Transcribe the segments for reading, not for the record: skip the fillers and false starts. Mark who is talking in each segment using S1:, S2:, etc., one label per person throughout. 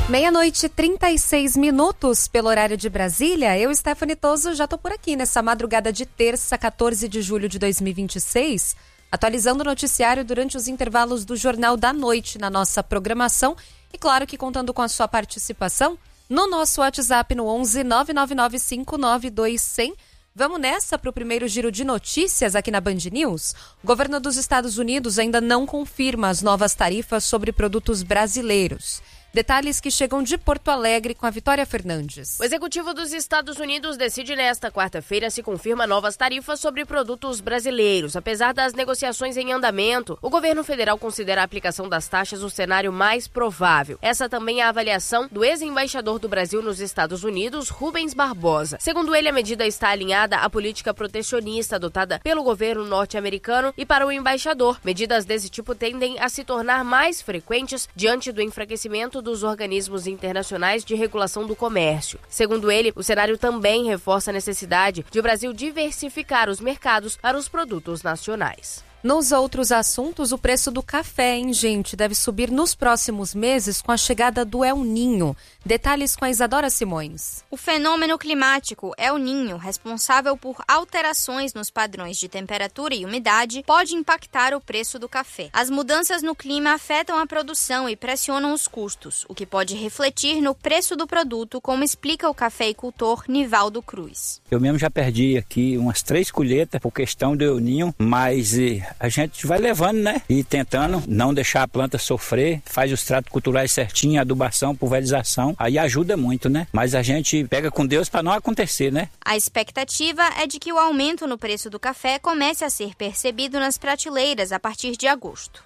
S1: 12:36 pelo horário de Brasília. Eu, Stephanie Toso, já tô por aqui nessa madrugada de terça, 14 de julho de 2026, atualizando o noticiário durante os intervalos do Jornal da Noite na nossa programação e, claro, que contando com a sua participação no nosso WhatsApp no 11 999592100. Vamos nessa para o primeiro giro de notícias aqui na Band News. O governo dos Estados Unidos ainda não confirma as novas tarifas sobre produtos brasileiros. Detalhes que chegam de Porto Alegre com a Vitória Fernandes.
S2: O executivo dos Estados Unidos decide nesta quarta-feira se confirma novas tarifas sobre produtos brasileiros. Apesar das negociações em andamento, o governo federal considera a aplicação das taxas o cenário mais provável. Essa também é a avaliação do ex-embaixador do Brasil nos Estados Unidos, Rubens Barbosa. Segundo ele, a medida está alinhada à política protecionista adotada pelo governo norte-americano e para o embaixador. Medidas desse tipo tendem a se tornar mais frequentes diante do enfraquecimento dos organismos internacionais de regulação do comércio. Segundo ele, o cenário também reforça a necessidade de o Brasil diversificar os mercados para os produtos nacionais.
S1: Nos outros assuntos, o preço do café, gente, deve subir nos próximos meses com a chegada do El Niño. Detalhes com a Isadora Simões.
S3: O fenômeno climático El Niño, responsável por alterações nos padrões de temperatura e umidade, pode impactar o preço do café. As mudanças no clima afetam a produção e pressionam os custos, o que pode refletir no preço do produto, como explica o cafeicultor Nivaldo Cruz.
S4: Eu mesmo já perdi aqui umas 3 colheitas por questão do El Niño, mas a gente vai levando, né? E tentando não deixar a planta sofrer, faz os tratos culturais certinho, adubação, pulverização, aí ajuda muito, né? Mas a gente pega com Deus para não acontecer, né?
S3: A expectativa é de que o aumento no preço do café comece a ser percebido nas prateleiras a partir de agosto.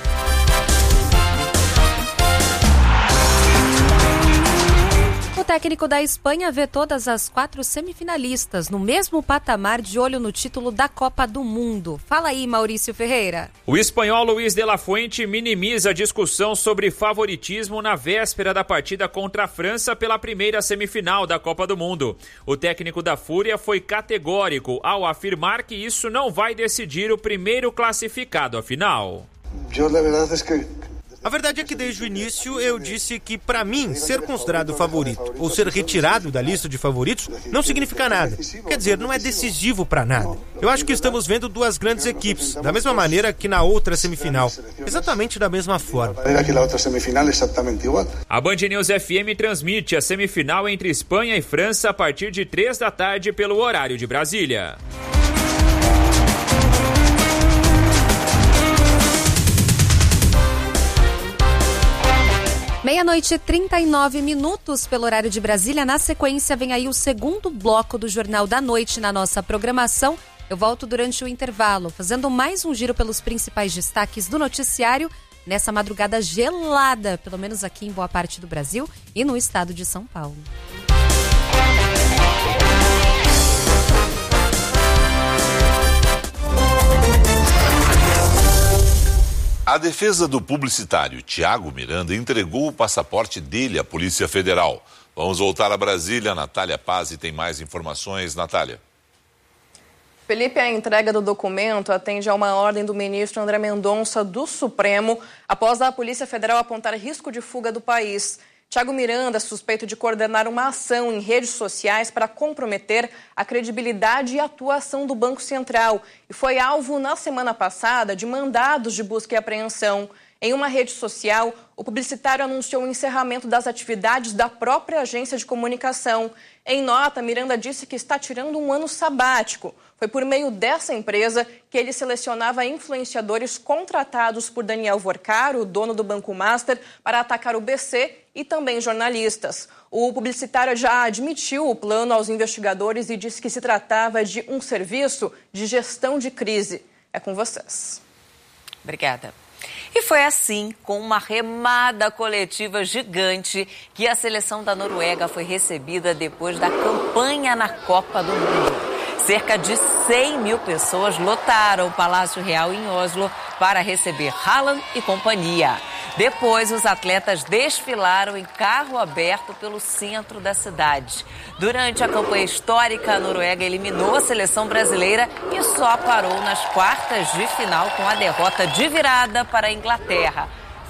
S1: O técnico da Espanha vê todas as 4 semifinalistas no mesmo patamar, de olho no título da Copa do Mundo. Fala aí, Maurício Ferreira.
S5: O espanhol Luis de la Fuente minimiza a discussão sobre favoritismo na véspera da partida contra a França pela primeira semifinal da Copa do Mundo. O técnico da Fúria foi categórico ao afirmar que isso não vai decidir o primeiro classificado à final.
S6: A verdade é que desde o início eu disse que, para mim, ser considerado favorito ou ser retirado da lista de favoritos não significa nada. Quer dizer, não é decisivo para nada. Eu acho que estamos vendo 2 grandes equipes, da mesma maneira que na outra semifinal. Exatamente da mesma forma.
S5: A Band News FM transmite a semifinal entre Espanha e França a partir de 3 da tarde pelo horário de Brasília.
S1: 12:39 pelo horário de Brasília. Na sequência, vem aí o segundo bloco do Jornal da Noite na nossa programação. Eu volto durante o intervalo, fazendo mais um giro pelos principais destaques do noticiário nessa madrugada gelada, pelo menos aqui em boa parte do Brasil e no estado de São Paulo.
S7: A defesa do publicitário Tiago Miranda entregou o passaporte dele à Polícia Federal. Vamos voltar a Brasília. Natália Pazzi tem mais informações. Natália.
S8: Felipe, a entrega do documento atende a uma ordem do ministro André Mendonça do Supremo após a Polícia Federal apontar risco de fuga do país. Tiago Miranda é suspeito de coordenar uma ação em redes sociais para comprometer a credibilidade e atuação do Banco Central e foi alvo na semana passada de mandados de busca e apreensão. Em uma rede social, o publicitário anunciou o encerramento das atividades da própria agência de comunicação. Em nota, Miranda disse que está tirando um ano sabático. Foi por meio dessa empresa que ele selecionava influenciadores contratados por Daniel Vorcaro, dono do Banco Master, para atacar o BC e também jornalistas. O publicitário já admitiu o plano aos investigadores e disse que se tratava de um serviço de gestão de crise. É com vocês.
S9: Obrigada. E foi assim, com uma remada coletiva gigante, que a seleção da Noruega foi recebida depois da campanha na Copa do Mundo. Cerca de 100 mil pessoas lotaram o Palácio Real em Oslo para receber Haaland e companhia. Depois, os atletas desfilaram em carro aberto pelo centro da cidade. Durante a campanha histórica, a Noruega eliminou a seleção brasileira e só parou nas quartas de final com a derrota de virada para a Inglaterra.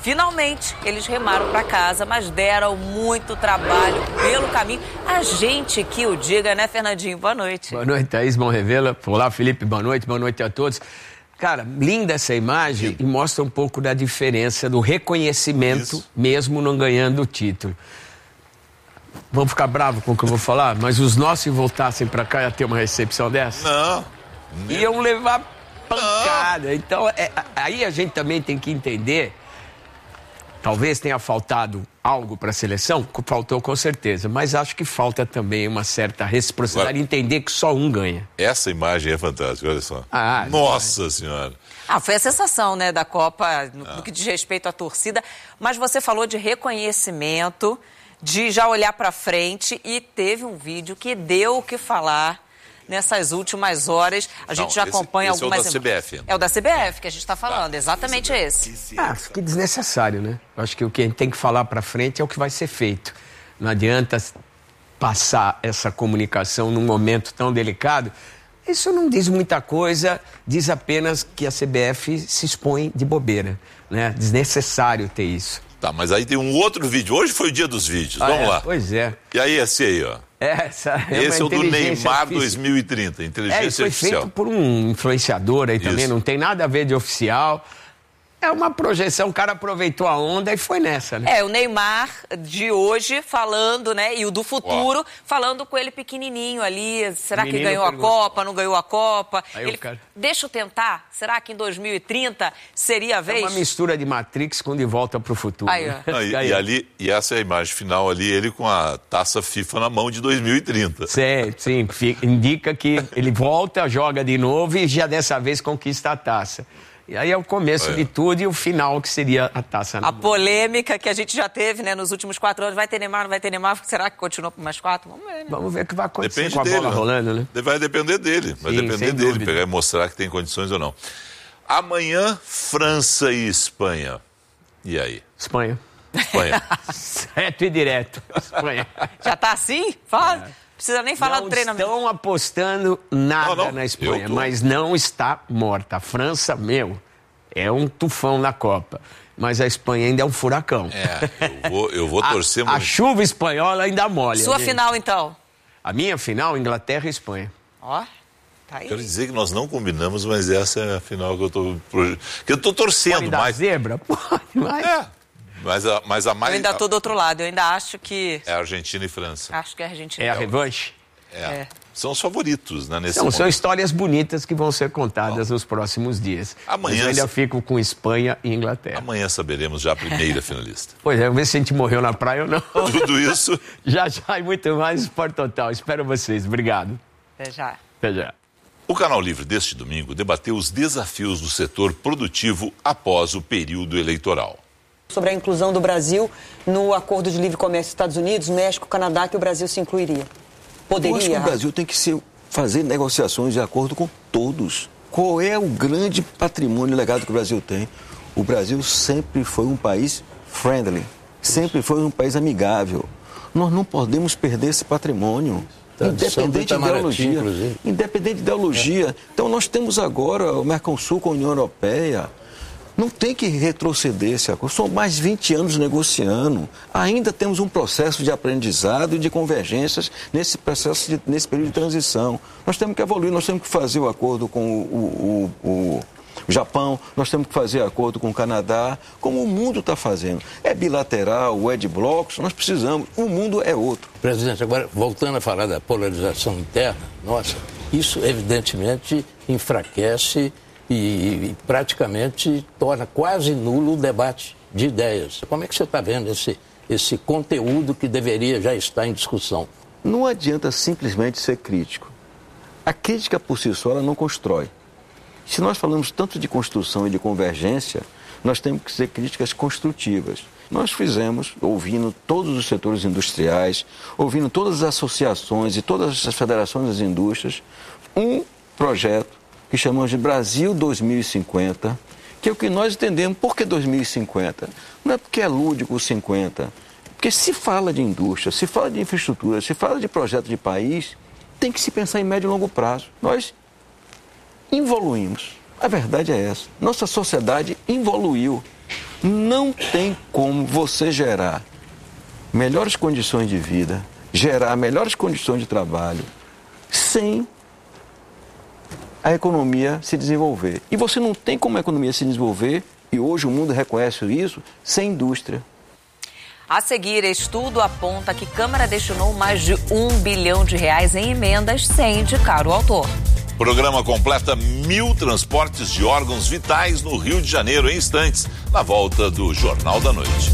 S9: Finalmente, eles remaram para casa, mas deram muito trabalho pelo caminho. A gente que o diga, né, Fernandinho? Boa noite.
S10: Boa noite, Thaís. Bom Revela. Olá, Felipe. Boa noite a todos. Cara, linda essa imagem e mostra um pouco da diferença do reconhecimento, mesmo não ganhando o título. Vamos ficar bravos com o que eu vou falar? Mas os nossos, se voltassem para cá, ia ter uma recepção dessa?
S7: Não.
S10: Iam levar pancada. Não. Então, aí a gente também tem que entender. Talvez tenha faltado algo para a seleção, faltou com certeza, mas acho que falta também uma certa reciprocidade, entender que só um ganha.
S7: Essa imagem é fantástica, olha só. Nossa Senhora!
S9: Foi a sensação, né, da Copa, no que diz respeito à torcida, mas você falou de reconhecimento, de já olhar para frente, e teve um vídeo que deu o que falar nessas últimas horas. A gente já acompanha algumas...
S7: É o da CBF.
S9: É o da CBF que a gente está falando, exatamente esse.
S10: Acho que desnecessário, né? Acho que o que a gente tem que falar para frente é o que vai ser feito. Não adianta passar essa comunicação num momento tão delicado. Isso não diz muita coisa, diz apenas que a CBF se expõe de bobeira, né? Desnecessário ter isso.
S7: Tá, mas aí tem um outro vídeo. Hoje foi o dia dos vídeos. Vamos lá.
S10: Pois é.
S7: E aí, esse aí, ó. Esse é o do Neymar 2030, inteligência
S10: isso foi
S7: artificial.
S10: Feito por um influenciador aí também, não tem nada a ver de oficial. É uma projeção, o cara aproveitou a onda e foi nessa, né?
S9: O Neymar de hoje falando, né? E o do futuro falando com ele pequenininho ali. Será que ganhou a Copa, não ganhou a Copa? Ele, deixa eu tentar. Será que em 2030 seria a vez?
S10: É uma mistura de Matrix com De Volta para o Futuro.
S7: E essa é a imagem final ali, ele com a taça FIFA na mão de 2030.
S10: Sim, indica que ele volta, joga de novo e já dessa vez conquista a taça. E aí é o começo de tudo e o final, que seria a taça.
S9: A polêmica que a gente já teve, né, nos últimos 4 anos. Vai ter Neymar, não vai ter Neymar? Será que continua por mais 4? Vamos ver, né?
S10: Vamos ver o que vai acontecer.
S7: Depende
S10: com a
S7: dele,
S10: bola rolando, né?
S7: Vai depender dele. Vai depender dele,
S10: dúvida.
S7: pegar e mostrar que tem condições ou não. Amanhã, França e Espanha. E aí?
S10: Espanha. 7 e direto. Espanha.
S9: Já tá assim? Fala. Precisa nem falar do treinamento.
S10: Não estão apostando nada na Espanha, mas não está morta. A França, é um tufão na Copa. Mas a Espanha ainda é um furacão.
S7: Eu vou torcer muito.
S10: A chuva espanhola ainda molha.
S9: Sua final, então?
S10: A minha final, Inglaterra e Espanha.
S9: Tá aí.
S7: Quero dizer que nós não combinamos, mas essa é a final que eu tô torcendo.
S10: Pode dar zebra? Pode, mas...
S7: Mas a mais...
S9: Eu ainda tô do outro lado, eu ainda acho que...
S7: É Argentina e França.
S9: Acho que é Argentina.
S10: É a revanche?
S7: São os favoritos, né, nesse momento.
S10: São histórias bonitas que vão ser contadas nos próximos dias.
S7: Amanhã...
S10: Eu ainda fico com Espanha e Inglaterra.
S7: Amanhã saberemos já a primeira finalista.
S10: Pois é, vamos ver se a gente morreu na praia ou não.
S7: Tudo isso...
S10: Já e muito mais, Sport Total. Espero vocês. Obrigado.
S9: Até já.
S10: Até já.
S7: O Canal Livre deste domingo debateu os desafios do setor produtivo após o período eleitoral.
S11: Sobre a inclusão do Brasil no Acordo de Livre Comércio Estados Unidos, México, Canadá, que o Brasil se incluiria. Poderia?
S12: Eu acho que o Brasil tem que fazer negociações de acordo com todos. Qual é o grande patrimônio legado que o Brasil tem? O Brasil sempre foi um país friendly, sempre foi um país amigável. Nós não podemos perder esse patrimônio. Independente de ideologia. Independente de ideologia. Então nós temos agora o Mercosul com a União Europeia. Não tem que retroceder esse acordo. São mais de 20 anos negociando. Ainda temos um processo de aprendizado e de convergências nesse processo, nesse período de transição. Nós temos que evoluir, nós temos que fazer o acordo com o Japão, nós temos que fazer acordo com o Canadá, como o mundo está fazendo. É bilateral, é de blocos, nós precisamos. O mundo é outro.
S13: Presidente, agora voltando a falar da polarização interna, nossa, isso evidentemente enfraquece e praticamente torna quase nulo o debate de ideias. Como é que você está vendo esse conteúdo que deveria já estar em discussão?
S12: Não adianta simplesmente ser crítico. A crítica por si só ela não constrói. Se nós falamos tanto de construção e de convergência, nós temos que ser críticas construtivas. Nós fizemos, ouvindo todos os setores industriais, ouvindo todas as associações e todas as federações das indústrias, um projeto que chamamos de Brasil 2050, que é o que nós entendemos. Por que 2050? Não é porque é lúdico o 50, porque se fala de indústria, se fala de infraestrutura, se fala de projeto de país, tem que se pensar em médio e longo prazo. Nós evoluímos. A verdade é essa. Nossa sociedade evoluiu. Não tem como você gerar melhores condições de vida, gerar melhores condições de trabalho, sem a economia se desenvolver. E você não tem como a economia se desenvolver, e hoje o mundo reconhece isso, sem indústria.
S9: A seguir, estudo aponta que Câmara destinou mais de R$1 bilhão em emendas sem indicar o autor.
S7: O programa completa 1.000 transportes de órgãos vitais no Rio de Janeiro em instantes, na volta do Jornal da Noite.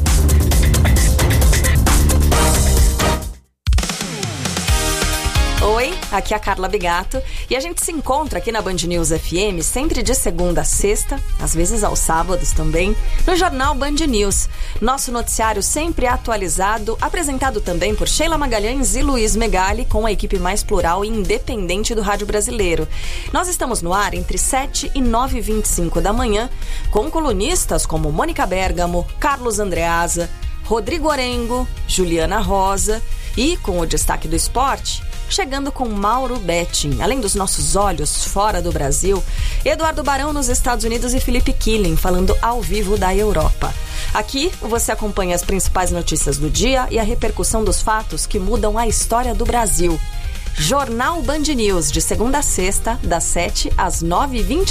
S14: Oi, aqui é a Carla Bigato e a gente se encontra aqui na Band News FM sempre de segunda a sexta, às vezes aos sábados também, no Jornal Band News. Nosso noticiário sempre atualizado, apresentado também por Sheila Magalhães e Luiz Megali, com a equipe mais plural e independente do rádio brasileiro. Nós estamos no ar entre 7 e 9h25 da manhã, com colunistas como Mônica Bergamo, Carlos Andreasa, Rodrigo Orengo, Juliana Rosa e, com o destaque do esporte, chegando com Mauro Betting. Além dos nossos olhos fora do Brasil, Eduardo Barão nos Estados Unidos e Felipe Killing falando ao vivo da Europa. Aqui você acompanha as principais notícias do dia e a repercussão dos fatos que mudam a história do Brasil. Jornal Band News, de segunda a sexta, das 7 às 9h20.